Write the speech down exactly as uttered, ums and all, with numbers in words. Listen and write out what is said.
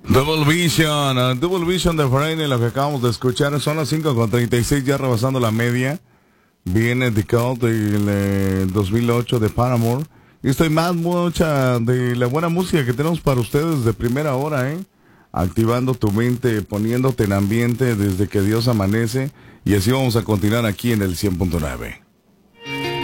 Double Vision, uh, Double Vision de Foreigner, lo que acabamos de escuchar. Son las cinco con treinta y seis, ya rebasando la media. Viene The Cult del eh, dos mil ocho de Paramore. Y estoy más mucha de la buena música que tenemos para ustedes de primera hora, ¿eh? Activando tu mente, poniéndote en ambiente desde que Dios amanece. Y así vamos a continuar aquí en el cien punto nueve.